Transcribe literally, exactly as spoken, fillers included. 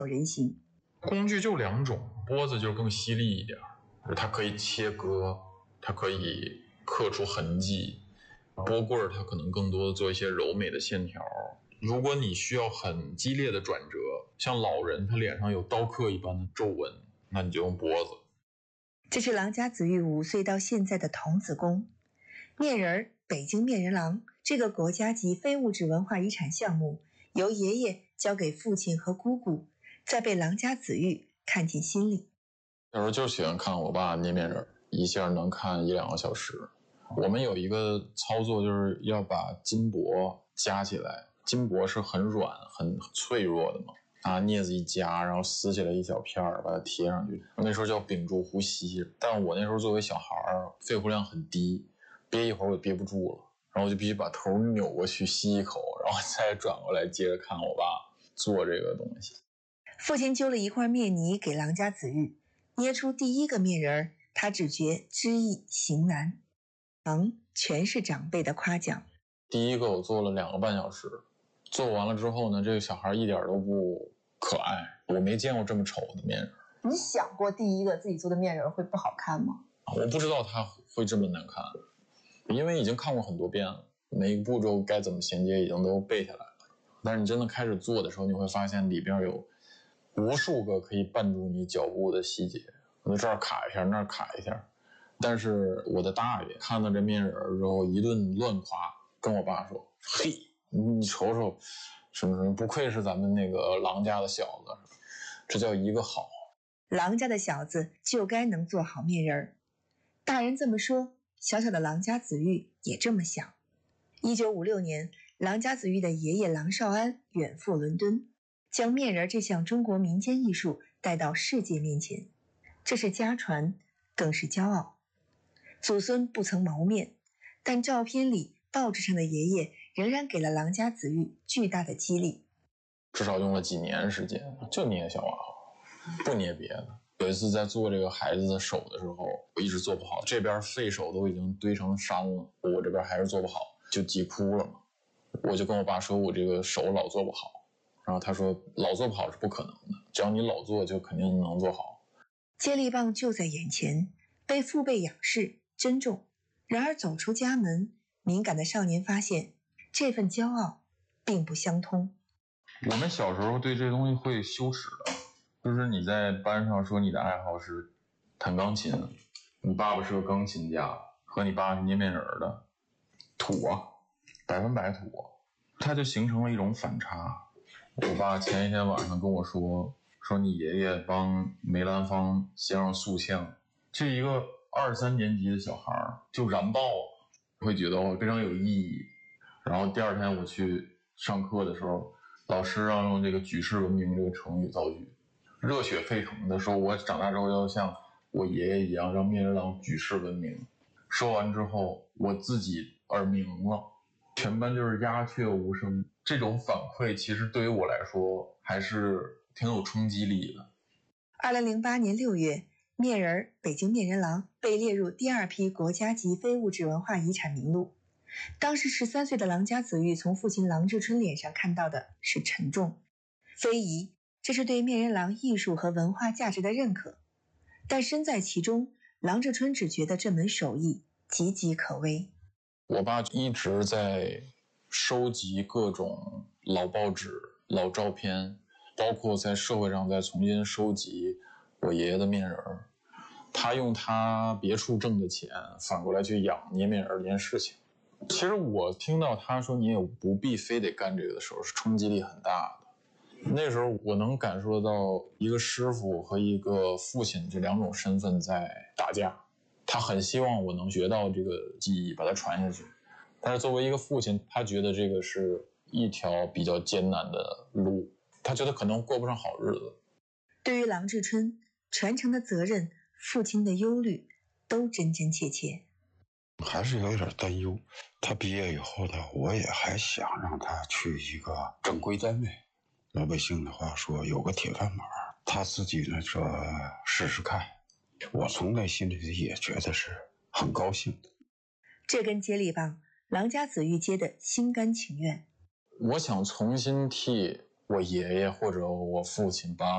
人形。 工具就两种，钵子就更犀利一点，它可以切割，它可以刻出痕迹。钵棍它可能更多的做一些柔美的线条。如果你需要很激烈的转折，像老人他脸上有刀刻一般的皱纹，那你就用钵子。 这是郎家子玉五岁到现在的童子功。面人北京面人郎这个国家级非物质文化遗产项目，由爷爷交给父亲和姑姑，再被郎家子玉看进心里。 有时候就喜欢看我爸捏面人，一下能看一两个小时。我们有一个操作，就是要把金箔夹起来，金箔是很软很脆弱的嘛，拿镊子一夹，然后撕起来一小片儿，把它贴上去。那时候叫屏住呼吸，但我那时候作为小孩儿，肺活量很低，憋一会儿我憋不住了，然后我就必须把头扭过去吸一口，然后再转过来接着看我爸做这个东西。 父亲揪了一块面泥给郎家子玉，捏出第一个面人，他只觉知易行难，能全是长辈的夸奖。 第一个我做了两个半小时，做完了之后呢，这个小孩一点都不可爱，我没见过这么丑的面人。 你想过第一个自己做的面人会不好看吗？ 我不知道他会这么难看，因为已经看过很多遍了，每一个步骤该怎么衔接已经都背下来了。但是你真的开始做的时候，你会发现里边有无数个可以绊住你脚步的细节，我这儿卡一下，那儿卡一下。但是我的大爷看到这面人之后一顿乱夸，跟我爸说：“嘿，你瞅瞅，什么什么，不愧是咱们那个郎家的小子，这叫一个好。” 郎家的小子就该能做好面人。大人这么说，小小的郎家子玉也这么想。一九五六年，郎家子玉的爷爷郎绍安远赴伦敦，将面人这项中国民间艺术带到世界面前，这是家传，更是骄傲。祖孙不曾谋面，但照片里报纸上的爷爷仍然给了郎家子玉巨大的激励。 至少用了几年时间，就捏小娃娃，不捏别的。有一次在做这个孩子的手的时候，我一直做不好，这边废手都已经堆成山了，我这边还是做不好，就急哭了嘛。我就跟我爸说，我这个手老做不好，然后他说老做不好是不可能的，只要你老做就肯定能做好。 接力棒就在眼前，被父辈仰视珍重。然而走出家门，敏感的少年发现这份骄傲并不相通。 我们小时候对这东西会羞耻的，就是你在班上说你的爱好是弹钢琴，你爸爸是个钢琴家，和你爸是捏面人的，土啊，百分百土啊，它就形成了一种反差。我爸前一天晚上跟我说，说你爷爷帮梅兰芳先生塑像，这一个二三年级的小孩就燃爆了，会觉得非常有意义。然后第二天我去上课的时候，老师让用这个举世闻名这个成语造句，热血沸腾的说，我长大之后要像我爷爷一样让面人郎举世闻名。说完之后，我自己耳鸣了，全班就是鸦雀无声。这种反馈其实对于我来说还是挺有冲击力的。 二零零八年六月，面人北京面人郎被列入第二批国家级非物质文化遗产名录。当时十三岁的郎家子玉从父亲郎志春脸上看到的是沉重，非遗，这是对面人郎艺术和文化价值的认可。但身在其中，郎志春只觉得这门手艺岌岌可危。 我爸一直在收集各种老报纸、老照片，包括在社会上再重新收集我爷爷的面人。他用他别处挣的钱反过来去养捏面人这件事情。其实我听到他说你也不必非得干这个的时候，是冲击力很大的。那时候我能感受到一个师傅和一个父亲这两种身份在打架。他很希望我能学到这个技艺，把它传下去。但是作为一个父亲，他觉得这个是一条比较艰难的路，他觉得可能过不上好日子。 对于郎志春，传承的责任、父亲的忧虑，都真真切切。 还是有点担忧。他毕业以后呢，我也还想让他去一个正规单位。老百姓的话说，有个铁饭碗，他自己呢说试试看。我从内心里也觉得是很高兴的。 这根接力棒，郎家子玉接的心甘情愿。 我想重新替我爷爷或者我父亲把